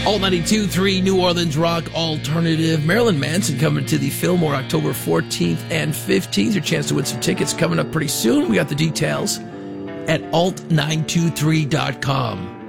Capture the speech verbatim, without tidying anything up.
Alt ninety-two point three New Orleans Rock Alternative. Marilyn Manson coming to the Fillmore October fourteenth and fifteenth. Your chance to win some tickets coming up pretty soon. We got the details at alt nine two three dot com.